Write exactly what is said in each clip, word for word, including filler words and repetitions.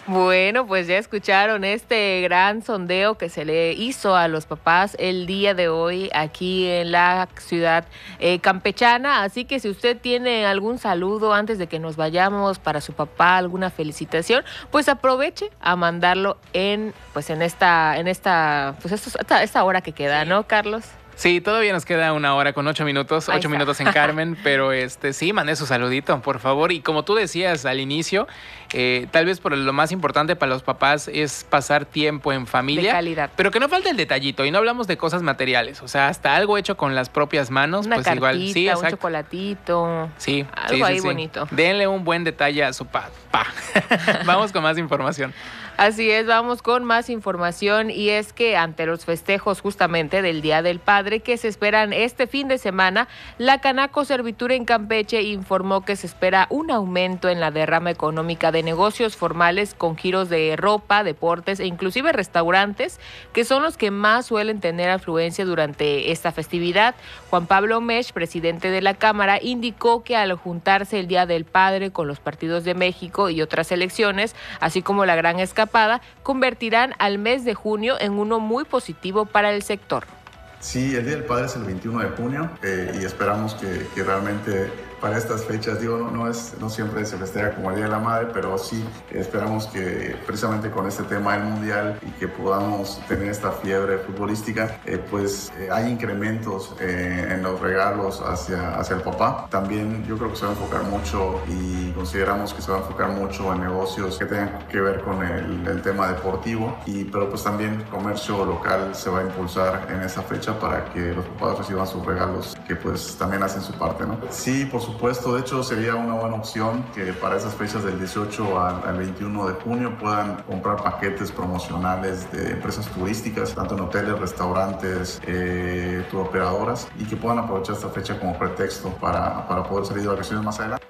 Bueno, pues ya escucharon este gran sondeo que se le hizo a los papás el día de hoy aquí en la ciudad eh, campechana. Así que si usted tiene algún saludo antes de que nos vayamos para su papá, alguna felicitación, pues aproveche a mandarlo en, pues en esta, en esta, pues esta, esta hora que queda, ¿no, Carlos? Sí, todavía nos queda una hora con ocho minutos, Ahí ocho está. minutos en Carmen, pero este sí, mande su saludito, por favor. Y como tú decías al inicio, eh, tal vez por lo más importante para los papás es pasar tiempo en familia. De calidad. Pero que no falte el detallito, y no hablamos de cosas materiales, o sea, hasta algo hecho con las propias manos, Una pues cartita, igual. Sí, un exacto. chocolatito. Sí, algo sí, ahí sí, sí. bonito. Denle un buen detalle a su papá. Vamos con más información. Así es, vamos con más información y es que ante los festejos justamente del Día del Padre que se esperan este fin de semana, la Canaco Servitur en Campeche informó que se espera un aumento en la derrama económica de negocios formales con giros de ropa, deportes e inclusive restaurantes, que son los que más suelen tener afluencia durante esta festividad. Juan Pablo Mesch, presidente de la Cámara, indicó que al juntarse el Día del Padre con los partidos de México y otras elecciones, así como la gran escapada, convertirán al mes de junio en uno muy positivo para el sector. Sí, el Día del Padre es el veintiuno de junio eh, y esperamos que, que realmente para estas fechas, digo, no, no, es, no siempre se festeja como el Día de la Madre, pero sí esperamos que precisamente con este tema del Mundial y que podamos tener esta fiebre futbolística, eh, pues eh, hay incrementos eh, en los regalos hacia, hacia el papá. También yo creo que se va a enfocar mucho y consideramos que se va a enfocar mucho en negocios que tengan que ver con el, el tema deportivo, y, pero pues también comercio local se va a impulsar en esa fecha para que los papás reciban sus regalos, que pues también hacen su parte, ¿no? Sí, por supuesto, de hecho sería una buena opción que para esas fechas del dieciocho al, al veintiuno de junio puedan comprar paquetes promocionales de empresas turísticas, tanto en hoteles, restaurantes, eh, turoperadoras, y que puedan aprovechar esta fecha como pretexto para, para poder salir de vacaciones más adelante.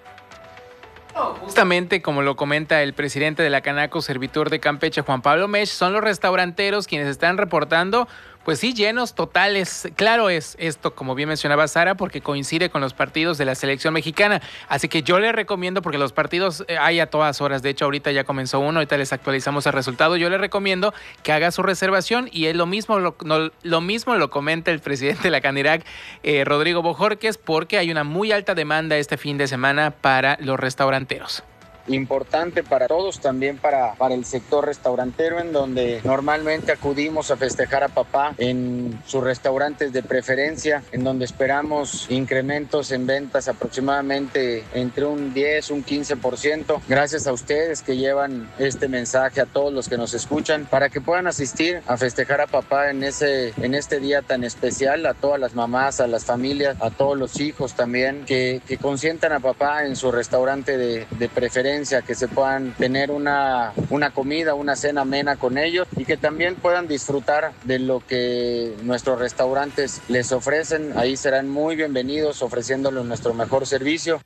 Justamente como lo comenta el presidente de la Canaco Servitur de Campeche, Juan Pablo Mesch, son los restauranteros quienes están reportando, pues sí, llenos totales. Claro es esto, como bien mencionaba Sara, porque coincide con los partidos de la selección mexicana. Así que yo le recomiendo, porque los partidos hay a todas horas, de hecho ahorita ya comenzó uno, ahorita les actualizamos el resultado, yo le recomiendo que haga su reservación, y es lo mismo lo, no, lo mismo lo comenta el presidente de la Canirac, eh, Rodrigo Bojorquez, porque hay una muy alta demanda este fin de semana para los restauranteros. Importante para todos, también para, para el sector restaurantero, en donde normalmente acudimos a festejar a papá en sus restaurantes de preferencia, en donde esperamos incrementos en ventas aproximadamente entre un diez, un quince por ciento. Gracias a ustedes que llevan este mensaje a todos los que nos escuchan, para que puedan asistir a festejar a papá en, ese, en este día tan especial, a todas las mamás, a las familias, a todos los hijos también, que, que consientan a papá en su restaurante de, de preferencia, que se puedan tener una, una comida, una cena amena con ellos, y que también puedan disfrutar de lo que nuestros restaurantes les ofrecen. Ahí serán muy bienvenidos, ofreciéndoles nuestro mejor servicio.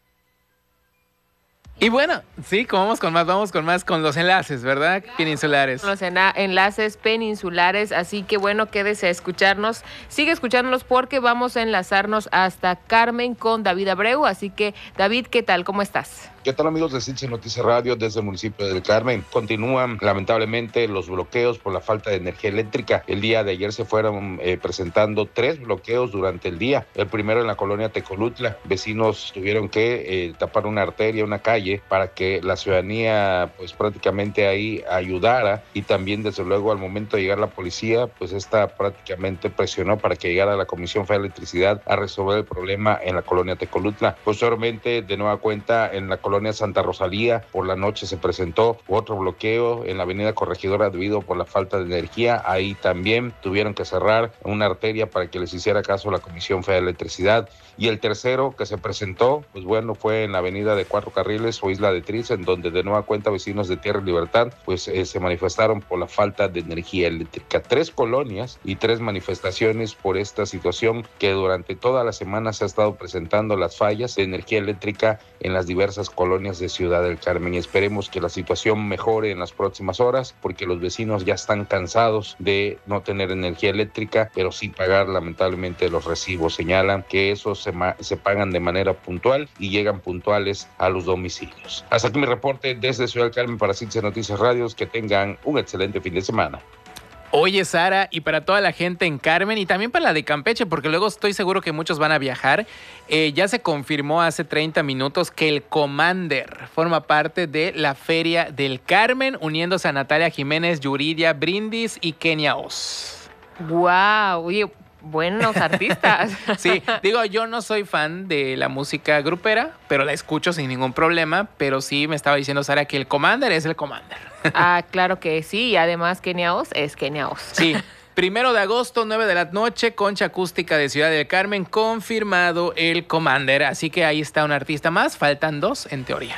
Y bueno, sí, como vamos con más, vamos con más con los enlaces, ¿verdad? Peninsulares. Los enlaces peninsulares, así que bueno, quédese a escucharnos, sigue escuchándonos porque vamos a enlazarnos hasta Carmen con David Abreu, así que David, ¿qué tal? ¿Cómo estás? ¿Qué tal, amigos de Cince Noticias Radio desde el municipio del Carmen? Continúan lamentablemente los bloqueos por la falta de energía eléctrica. El día de ayer se fueron eh, presentando tres bloqueos durante el día. El primero en la colonia Tecolutla. Vecinos tuvieron que eh, tapar una arteria, una calle, para que la ciudadanía pues prácticamente ahí ayudara, y también desde luego al momento de llegar la policía, pues esta prácticamente presionó para que llegara la Comisión Federal de Electricidad a resolver el problema en la colonia Tecolutla. Posteriormente, de nueva cuenta, en la colonia Santa Rosalía, por la noche se presentó otro bloqueo en la avenida Corregidora debido por la falta de energía. Ahí también tuvieron que cerrar una arteria para que les hiciera caso la Comisión Federal de Electricidad. Y el tercero que se presentó, pues bueno, fue en la avenida de Cuatro Carriles o Isla de Tris, en donde de nueva cuenta vecinos de Tierra y Libertad pues eh, se manifestaron por la falta de energía eléctrica. Tres colonias y tres manifestaciones por esta situación que durante toda la semana se ha estado presentando las fallas de energía eléctrica en las diversas colonias colonias de Ciudad del Carmen. Y esperemos que la situación mejore en las próximas horas, porque los vecinos ya están cansados de no tener energía eléctrica, pero sin pagar lamentablemente los recibos. Señalan que esos se, se pagan de manera puntual y llegan puntuales a los domicilios. Hasta aquí mi reporte desde Ciudad del Carmen para Citse Noticias Radios. Que tengan un excelente fin de semana. Oye, Sara, y para toda la gente en Carmen y también para la de Campeche, porque luego estoy seguro que muchos van a viajar, eh, ya se confirmó hace treinta minutos que el Commander forma parte de la Feria del Carmen, uniéndose a Natalia Jiménez, Yuridia Brindis y Kenia Oz. ¡Wow! Oye, buenos artistas. Sí, digo, yo no soy fan de la música grupera, pero la escucho sin ningún problema, pero sí me estaba diciendo Sara que el Commander es el Commander. Ah, claro que sí, y además Kenia Oz es Kenia Oz. Sí, primero de agosto, nueve de la noche, Concha Acústica de Ciudad del Carmen, confirmado el Commander, así que ahí está un artista más, faltan dos en teoría.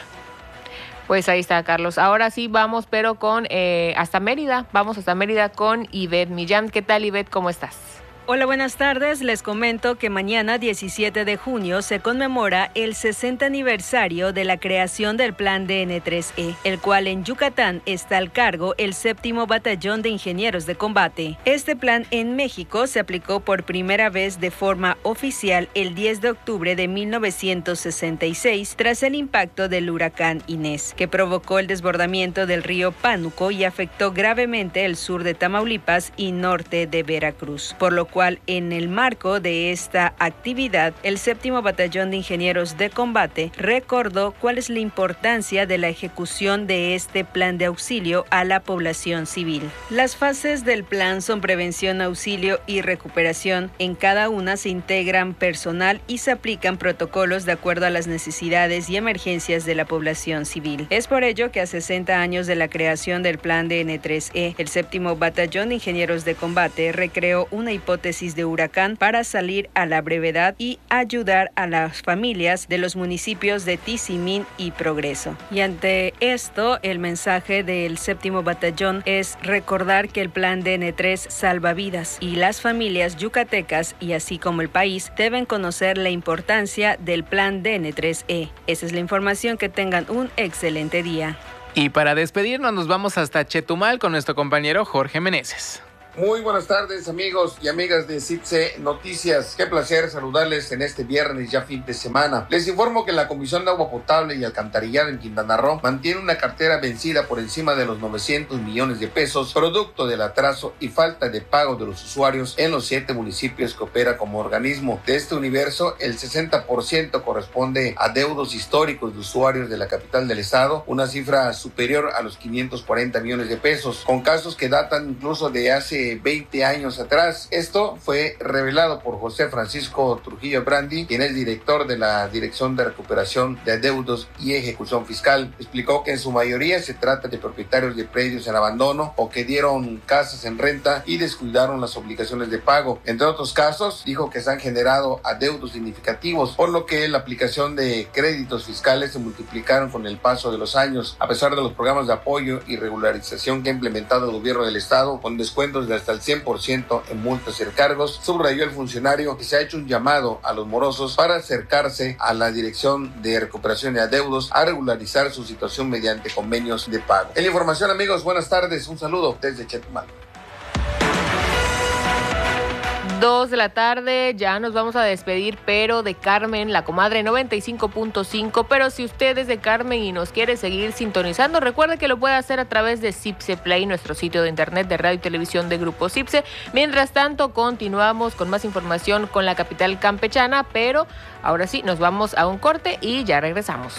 Pues ahí está, Carlos. Ahora sí vamos, pero con eh, hasta Mérida, vamos hasta Mérida con Ivette Millán. ¿Qué tal, Ivette? ¿Cómo estás? Hola, buenas tardes. Les comento que mañana, diecisiete de junio, se conmemora el sesenta aniversario de la creación del Plan D N tres E, el cual en Yucatán está al cargo el séptimo Batallón de Ingenieros de Combate. Este plan en México se aplicó por primera vez de forma oficial el diez de octubre de mil novecientos sesenta y seis, tras el impacto del huracán Inés, que provocó el desbordamiento del río Pánuco y afectó gravemente el sur de Tamaulipas y norte de Veracruz, por lo cual en el marco de esta actividad, el séptimo Batallón de Ingenieros de Combate recordó cuál es la importancia de la ejecución de este plan de auxilio a la población civil. Las fases del plan son prevención, auxilio y recuperación. En cada una se integran personal y se aplican protocolos de acuerdo a las necesidades y emergencias de la población civil. Es por ello que a sesenta años de la creación del plan D N tres E, el séptimo Batallón de Ingenieros de Combate recreó una hipótesis de huracán para salir a la brevedad y ayudar a las familias de los municipios de Tizimín y Progreso. Y ante esto, el mensaje del séptimo batallón es recordar que el plan D N tres salva vidas y las familias yucatecas y así como el país deben conocer la importancia del plan D N tres E. Esa es la información, que tengan un excelente día. Y para despedirnos nos vamos hasta Chetumal con nuestro compañero Jorge Meneses. Muy buenas tardes, amigos y amigas de Citse Noticias. Qué placer saludarles en este viernes, ya fin de semana. Les informo que la Comisión de Agua Potable y Alcantarillado en Quintana Roo mantiene una cartera vencida por encima de los novecientos millones de pesos, producto del atraso y falta de pago de los usuarios en los siete municipios que opera como organismo. De este universo, el sesenta por ciento corresponde a deudos históricos de usuarios de la capital del estado, una cifra superior a los quinientos cuarenta millones de pesos, con casos que datan incluso de hace veinte años atrás. Esto fue revelado por José Francisco Trujillo Brandi, quien es director de la Dirección de Recuperación de Adeudos y Ejecución Fiscal. Explicó que en su mayoría se trata de propietarios de predios en abandono o que dieron casas en renta y descuidaron las obligaciones de pago. Entre otros casos, dijo que se han generado adeudos significativos, por lo que la aplicación de créditos fiscales se multiplicaron con el paso de los años. A pesar de los programas de apoyo y regularización que ha implementado el gobierno del estado, con descuentos de hasta el cien por ciento en multas y recargos, subrayó el funcionario que se ha hecho un llamado a los morosos para acercarse a la Dirección de Recuperación de Adeudos a regularizar su situación mediante convenios de pago. En la información, amigos, buenas tardes, un saludo desde Chetumal. Dos de la tarde, ya nos vamos a despedir, pero de Carmen, la comadre noventa y cinco punto cinco. Pero si usted es de Carmen y nos quiere seguir sintonizando, recuerde que lo puede hacer a través de Cipse Play, nuestro sitio de internet de radio y televisión de Grupo Cipse. Mientras tanto, continuamos con más información con la capital campechana, pero ahora sí, nos vamos a un corte y ya regresamos.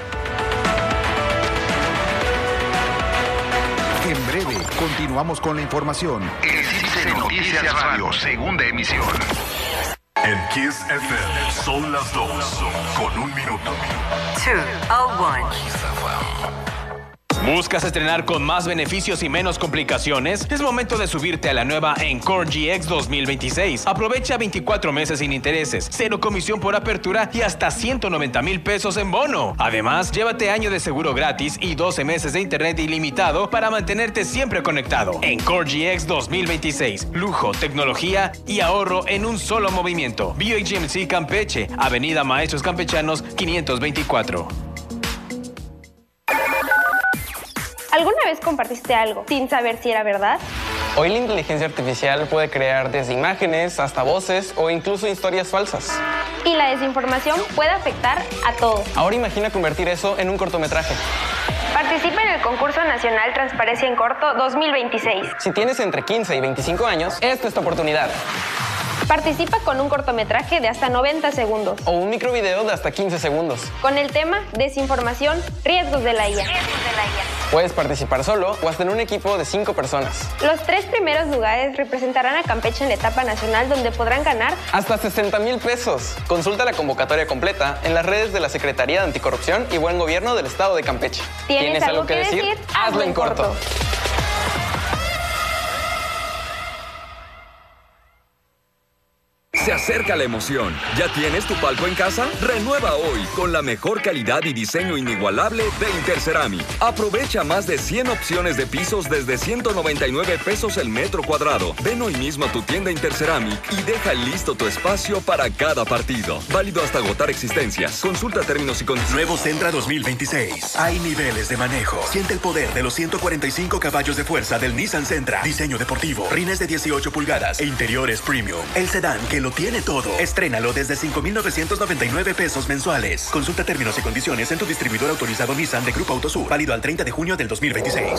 En breve, continuamos con la información. En Cipse Noticias Radio, segunda emisión. En Kiss F M son las dos, con un minuto. two oh one. ¿Buscas estrenar con más beneficios y menos complicaciones? Es momento de subirte a la nueva Encore G X dos mil veintiséis. Aprovecha veinticuatro meses sin intereses, cero comisión por apertura y hasta ciento noventa mil pesos en bono. Además, llévate año de seguro gratis y doce meses de internet ilimitado para mantenerte siempre conectado. Encore G X dos mil veintiséis. Lujo, tecnología y ahorro en un solo movimiento. B H G M C Campeche, Avenida Maestros Campechanos quinientos veinticuatro. ¿Alguna vez compartiste algo sin saber si era verdad? Hoy la inteligencia artificial puede crear desde imágenes hasta voces o incluso historias falsas. Y la desinformación puede afectar a todos. Ahora imagina convertir eso en un cortometraje. Participa en el concurso nacional Transparencia en Corto dos mil veintiséis. Si tienes entre quince y veinticinco años, esta es tu oportunidad. Participa con un cortometraje de hasta noventa segundos. O un microvideo de hasta quince segundos. Con el tema Desinformación, riesgos de la I A. Riesgos de la I A. Puedes participar solo o hasta en un equipo de cinco personas. Los tres primeros lugares representarán a Campeche en la etapa nacional, donde podrán ganar hasta sesenta mil pesos. Consulta la convocatoria completa en las redes de la Secretaría de Anticorrupción y Buen Gobierno del Estado de Campeche. ¿Tienes, ¿Tienes algo, algo que decir? decir? Hazlo en corto. corto. Se acerca la emoción. ¿Ya tienes tu palco en casa? Renueva hoy con la mejor calidad y diseño inigualable de Interceramic. Aprovecha más de cien opciones de pisos desde ciento noventa y nueve pesos el metro cuadrado. Ven hoy mismo a tu tienda Interceramic y deja listo tu espacio para cada partido. Válido hasta agotar existencias. Consulta términos y condiciones. Nuevo Sentra dos mil veintiséis. Hay niveles de manejo. Siente el poder de los ciento cuarenta y cinco caballos de fuerza del Nissan Sentra. Diseño deportivo, rines de dieciocho pulgadas e interiores premium. El sedán que lo tiene todo. Estrénalo desde cinco mil novecientos noventa y nueve pesos mensuales. Consulta términos y condiciones en tu distribuidor autorizado Nissan de Grupo Autosur. Válido al treinta de junio del dos mil veintiséis.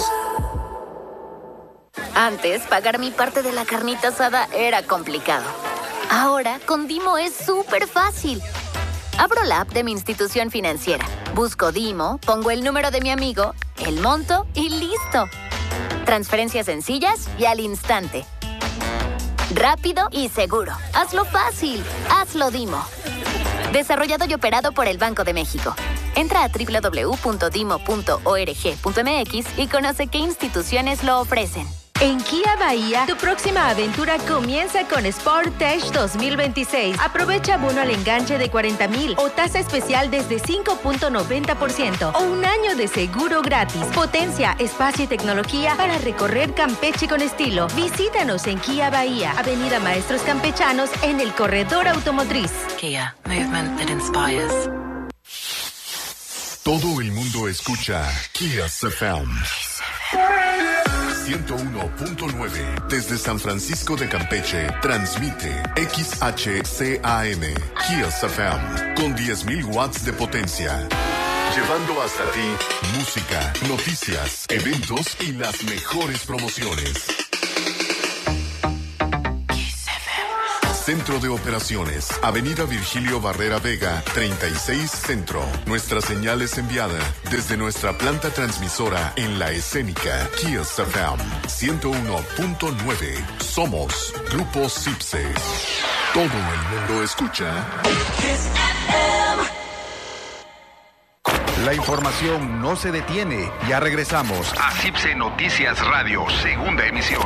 Antes, pagar mi parte de la carnita asada era complicado. Ahora, con Dimo es súper fácil. Abro la app de mi institución financiera. Busco Dimo, pongo el número de mi amigo, el monto y listo. Transferencias sencillas y al instante. Rápido y seguro. Hazlo fácil. Hazlo Dimo. Desarrollado y operado por el Banco de México. Entra a doble u doble u doble u punto dimo punto org punto m x y conoce qué instituciones lo ofrecen. En Kia Bahía, tu próxima aventura comienza con Sportage dos mil veintiséis. Aprovecha bono al enganche de cuarenta mil o tasa especial desde cinco punto noventa por ciento o un año de seguro gratis. Potencia, espacio y tecnología para recorrer Campeche con estilo. Visítanos en Kia Bahía, Avenida Maestros Campechanos, en el Corredor Automotriz. Kia, movement that inspires. Todo el mundo escucha Kiss F M. ciento uno punto nueve desde San Francisco de Campeche transmite X H C A M Kiss F M con diez mil watts de potencia, llevando hasta ti música, noticias, eventos y las mejores promociones. Centro de Operaciones, Avenida Virgilio Barrera Vega, treinta y seis Centro. Nuestra señal es enviada desde nuestra planta transmisora en La Escénica, Kiss F M ciento uno punto nueve. Somos Grupo Cipse. Todo el mundo escucha Kiss F M. La información no se detiene. Ya regresamos a Cipse Noticias Radio, segunda emisión.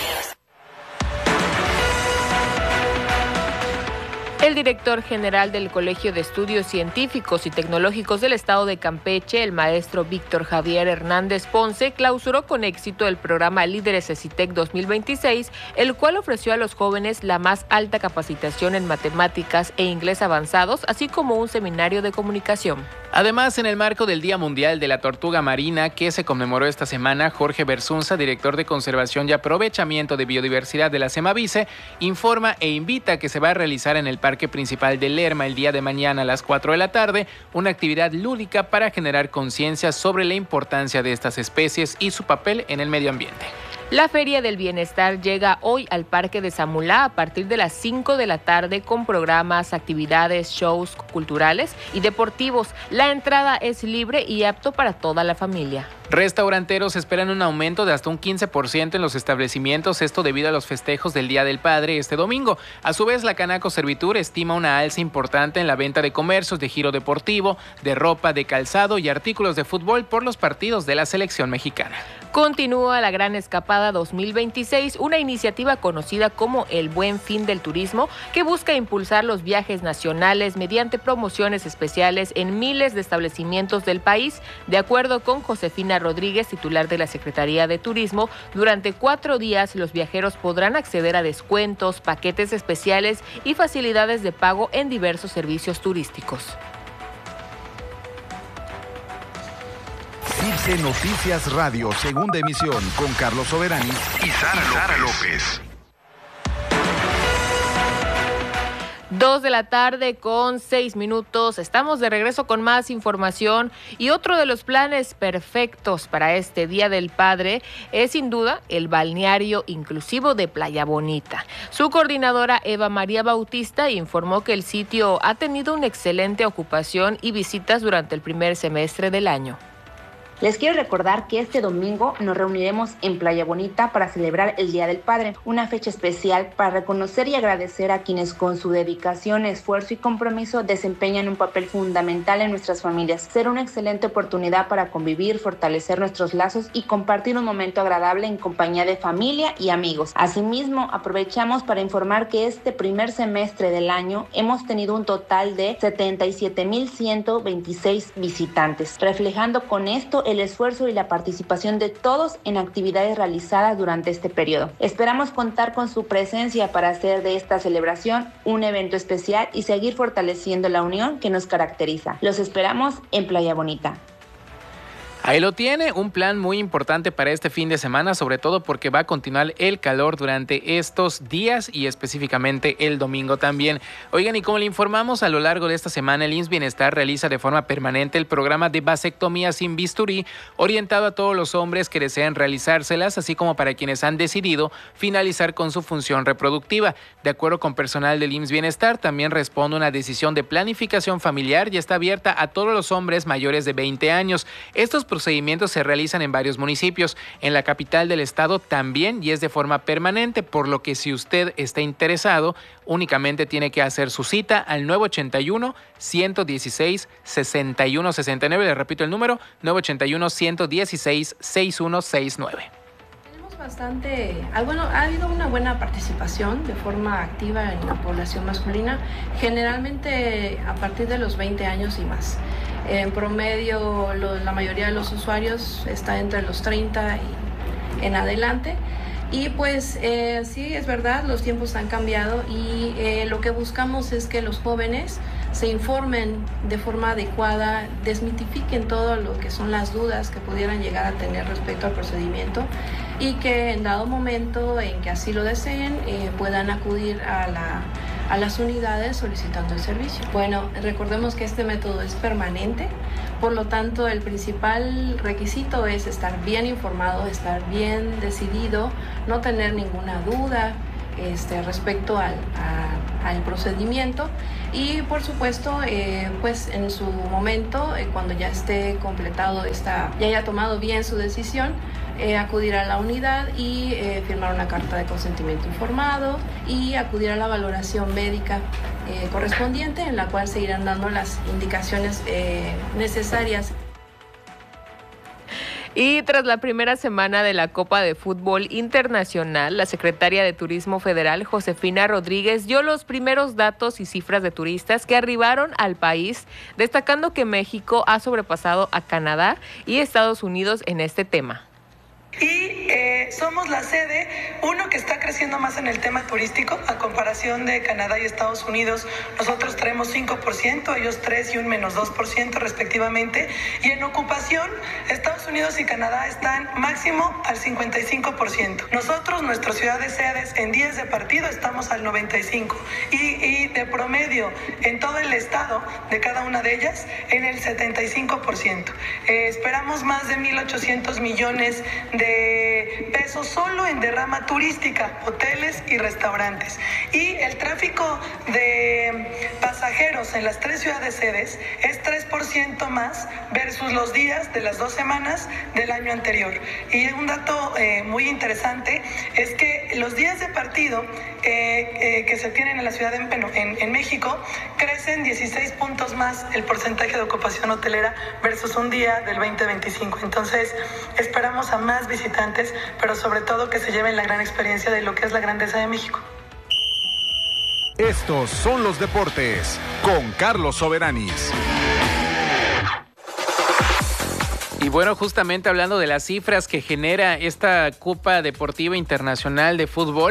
El director general del Colegio de Estudios Científicos y Tecnológicos del Estado de Campeche, el maestro Víctor Javier Hernández Ponce, clausuró con éxito el programa Líderes CECITEC dos mil veintiséis, el cual ofreció a los jóvenes la más alta capacitación en matemáticas e inglés avanzados, así como un seminario de comunicación. Además, en el marco del Día Mundial de la Tortuga Marina, que se conmemoró esta semana, Jorge Bersunza, director de Conservación y Aprovechamiento de Biodiversidad de la Semavice, informa e invita a que se va a realizar en el Parque Principal de Lerma el día de mañana a las cuatro de la tarde, una actividad lúdica para generar conciencia sobre la importancia de estas especies y su papel en el medio ambiente. La Feria del Bienestar llega hoy al Parque de Zamulá a partir de las cinco de la tarde con programas, actividades, shows culturales y deportivos. La entrada es libre y apto para toda la familia. Restauranteros esperan un aumento de hasta un quince por ciento en los establecimientos, esto debido a los festejos del Día del Padre este domingo. A su vez, la Canaco Servitur estima una alza importante en la venta de comercios de giro deportivo, de ropa, de calzado y artículos de fútbol por los partidos de la selección mexicana. Continúa la Gran Escapada dos mil veintiséis, una iniciativa conocida como el Buen Fin del Turismo, que busca impulsar los viajes nacionales mediante promociones especiales en miles de establecimientos del país. De acuerdo con Josefina Rodríguez, titular de la Secretaría de Turismo, durante cuatro días los viajeros podrán acceder a descuentos, paquetes especiales y facilidades de pago en diversos servicios turísticos. Cipse D C Noticias Radio, segunda emisión, con Carlos Soberanis y Sara, Sara López. Dos de la tarde con seis minutos. Estamos de regreso con más información y otro de los planes perfectos para este Día del Padre es sin duda el balneario inclusivo de Playa Bonita. Su coordinadora Eva María Bautista informó que el sitio ha tenido una excelente ocupación y visitas durante el primer semestre del año. Les quiero recordar que este domingo nos reuniremos en Playa Bonita para celebrar el Día del Padre, una fecha especial para reconocer y agradecer a quienes con su dedicación, esfuerzo y compromiso desempeñan un papel fundamental en nuestras familias. Será una excelente oportunidad para convivir, fortalecer nuestros lazos y compartir un momento agradable en compañía de familia y amigos. Asimismo, aprovechamos para informar que este primer semestre del año hemos tenido un total de setenta y siete mil ciento veintiséis visitantes, reflejando con esto el esfuerzo y la participación de todos en actividades realizadas durante este periodo. Esperamos contar con su presencia para hacer de esta celebración un evento especial y seguir fortaleciendo la unión que nos caracteriza. Los esperamos en Playa Bonita. Ahí lo tiene, un plan muy importante para este fin de semana, sobre todo porque va a continuar el calor durante estos días y específicamente el domingo también. Oigan, y como le informamos, a lo largo de esta semana el I M S S Bienestar realiza de forma permanente el programa de vasectomía sin bisturí, orientado a todos los hombres que desean realizárselas, así como para quienes han decidido finalizar con su función reproductiva. De acuerdo con personal del I M S S Bienestar, también responde una decisión de planificación familiar y está abierta a todos los hombres mayores de veinte años. Estos procedimientos se realizan en varios municipios, en la capital del estado también, y es de forma permanente, por lo que si usted está interesado, únicamente tiene que hacer su cita al nueve ochenta y uno, ciento dieciséis, sesenta y uno sesenta y nueve. Le repito el número, nueve ochenta y uno, ciento dieciséis, sesenta y uno sesenta y nueve. Bastante, ah, bueno, ha habido una buena participación de forma activa en la población masculina, generalmente a partir de los veinte años y más. En promedio, lo, la mayoría de los usuarios está entre los treinta y en adelante. Y pues eh, sí, es verdad, los tiempos han cambiado y eh, lo que buscamos es que los jóvenes se informen de forma adecuada, desmitifiquen todo lo que son las dudas que pudieran llegar a tener respecto al procedimiento y que en dado momento en que así lo deseen eh, puedan acudir a, la, a las unidades solicitando el servicio. Bueno, recordemos que este método es permanente, por lo tanto el principal requisito es estar bien informado, estar bien decidido, no tener ninguna duda este, respecto al, a, al procedimiento y por supuesto eh, pues en su momento eh, cuando ya esté completado esta, ya haya tomado bien su decisión, Eh, acudir a la unidad y eh, firmar una carta de consentimiento informado y acudir a la valoración médica eh, correspondiente, en la cual se irán dando las indicaciones eh, necesarias. Y tras la primera semana de la Copa de Fútbol Internacional, la secretaria de Turismo Federal, Josefina Rodríguez, dio los primeros datos y cifras de turistas que arribaron al país, destacando que México ha sobrepasado a Canadá y Estados Unidos en este tema. Y eh, somos la sede, uno, que está creciendo más en el tema turístico, a comparación de Canadá y Estados Unidos. Nosotros traemos cinco por ciento, ellos tres y un menos dos por ciento respectivamente. Y en ocupación, Estados Unidos y Canadá están máximo al cincuenta y cinco por ciento. Nosotros, nuestras ciudades sedes, en días de partido estamos al noventa y cinco por ciento. Y, y de promedio, en todo el estado, de cada una de ellas, en el setenta y cinco por ciento. Eh, esperamos más de mil ochocientos millones de de pesos solo en derrama turística, hoteles y restaurantes. Y el tráfico de pasajeros en las tres ciudades sedes es tres por ciento más versus los días de las dos semanas del año anterior. Y un dato eh, muy interesante es que los días de partido eh, eh, que se tienen en la ciudad de bueno, en, en México crecen dieciséis puntos más el porcentaje de ocupación hotelera versus un día del veinte veinticinco. Entonces esperamos a más visitantes, pero sobre todo que se lleven la gran experiencia de lo que es la grandeza de México. Estos son los deportes con Carlos Soberanis. Y bueno, justamente hablando de las cifras que genera esta Copa Deportiva Internacional de Fútbol,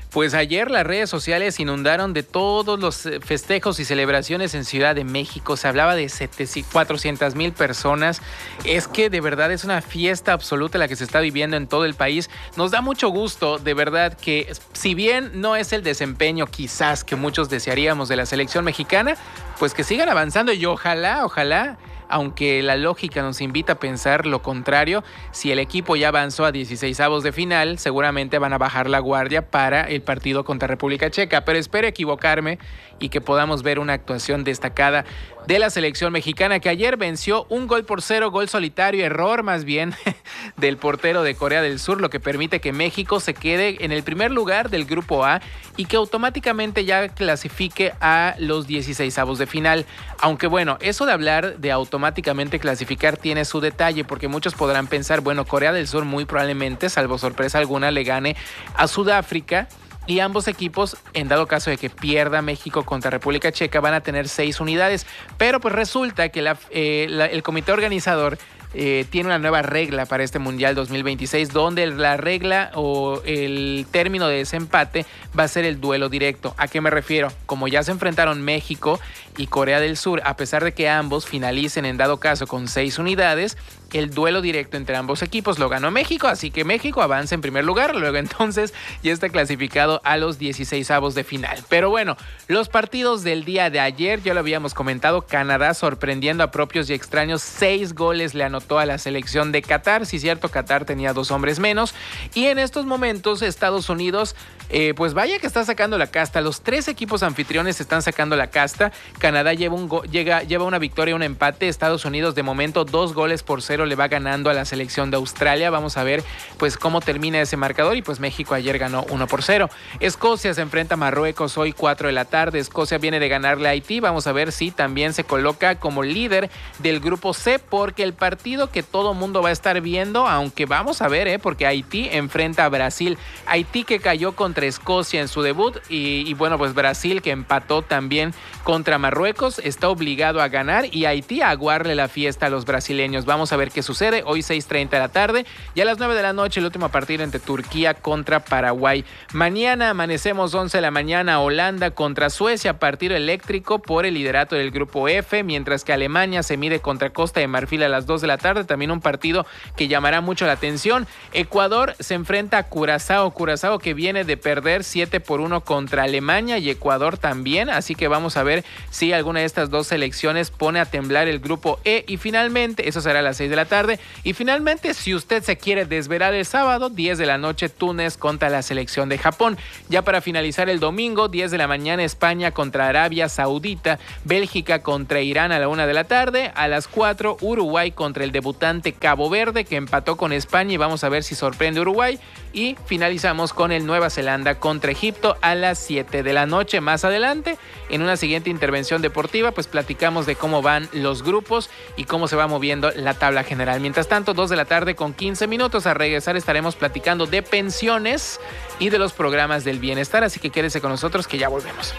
Pues ayer las redes sociales inundaron de todos los festejos y celebraciones en Ciudad de México. Se hablaba de cuatrocientas mil personas. Es que de verdad es una fiesta absoluta la que se está viviendo en todo el país. Nos da mucho gusto, de verdad, que si bien no es el desempeño quizás que muchos desearíamos de la selección mexicana, pues que sigan avanzando y ojalá, ojalá, aunque la lógica nos invita a pensar lo contrario, si el equipo ya avanzó a dieciseisavos de final, seguramente van a bajar la guardia para el partido contra República Checa, pero espero equivocarme y que podamos ver una actuación destacada de la selección mexicana, que ayer venció un gol por cero, gol solitario, error más bien del portero de Corea del Sur, lo que permite que México se quede en el primer lugar del grupo A y que automáticamente ya clasifique a los dieciseisavos de final. Aunque bueno, eso de hablar de automáticamente clasificar tiene su detalle, porque muchos podrán pensar, bueno, Corea del Sur muy probablemente, salvo sorpresa alguna, le gane a Sudáfrica. Y ambos equipos, en dado caso de que pierda México contra República Checa, van a tener seis unidades. Pero pues resulta que la, eh, la, el comité organizador eh, tiene una nueva regla para este Mundial dos mil veintiséis, donde la regla o el término de desempate va a ser el duelo directo. ¿A qué me refiero? Como ya se enfrentaron México y Corea del Sur, a pesar de que ambos finalicen en dado caso con seis unidades, el duelo directo entre ambos equipos lo ganó México, así que México avanza en primer lugar, luego entonces ya está clasificado a los dieciseisavos de final. Pero bueno, los partidos del día de ayer, ya lo habíamos comentado, Canadá sorprendiendo a propios y extraños, seis goles le anotó a la selección de Qatar, sí cierto, Qatar tenía dos hombres menos, y en estos momentos Estados Unidos, eh, pues vaya que está sacando la casta, los tres equipos anfitriones están sacando la casta, Canadá lleva, un go- llega, lleva una victoria, un empate, Estados Unidos de momento dos goles por cero le va ganando a la selección de Australia. Vamos a ver pues cómo termina ese marcador y pues México ayer ganó uno por cero. Escocia se enfrenta a Marruecos hoy cuatro de la tarde. Escocia viene de ganarle a Haití. Vamos a ver si también se coloca como líder del grupo C, porque el partido que todo mundo va a estar viendo, aunque vamos a ver, ¿eh? porque Haití enfrenta a Brasil. Haití que cayó contra Escocia en su debut y, y bueno, pues Brasil que empató también contra Marruecos, está obligado a ganar y Haití a aguarle la fiesta a los brasileños. Vamos a ver qué sucede hoy seis treinta de la tarde y a las nueve de la noche el último partido entre Turquía contra Paraguay. Mañana amanecemos once de la mañana, Holanda contra Suecia, partido eléctrico por el liderato del grupo F, mientras que Alemania se mide contra Costa de Marfil a las dos de la tarde, también un partido que llamará mucho la atención. Ecuador se enfrenta a Curazao, Curazao que viene de perder siete por uno contra Alemania y Ecuador también, así que vamos a ver si alguna de estas dos selecciones pone a temblar el grupo E y finalmente, eso será a las seis de la tarde, y finalmente si usted se quiere desvelar el sábado, diez de la noche Túnez contra la selección de Japón. Ya para finalizar el domingo, diez de la mañana España contra Arabia Saudita, Bélgica contra Irán a la una de la tarde, a las cuatro Uruguay contra el debutante Cabo Verde que empató con España y vamos a ver si sorprende Uruguay, y finalizamos con el Nueva Zelanda contra Egipto a las siete de la noche. Más adelante, en una siguiente intervención deportiva, pues platicamos de cómo van los grupos y cómo se va moviendo la tabla general. Mientras tanto, dos de la tarde con quince minutos, a regresar estaremos platicando de pensiones y de los programas del bienestar, así que quédese con nosotros que ya volvemos.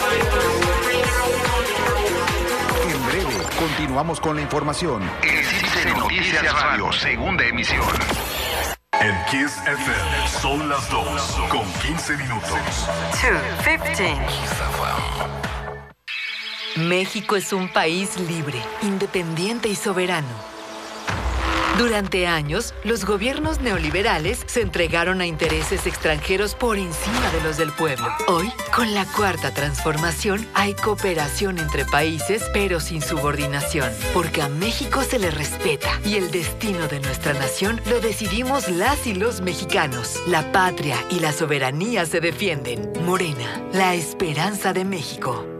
En breve, continuamos con la información. El Cibse Noticias Radio, segunda emisión. En Kiss F M son las dos con quince minutos. two fifteen. México es un país libre, independiente y soberano. Durante años, los gobiernos neoliberales se entregaron a intereses extranjeros por encima de los del pueblo. Hoy, con la Cuarta Transformación, hay cooperación entre países, pero sin subordinación, porque a México se le respeta y el destino de nuestra nación lo decidimos las y los mexicanos. La patria y la soberanía se defienden. Morena, la esperanza de México.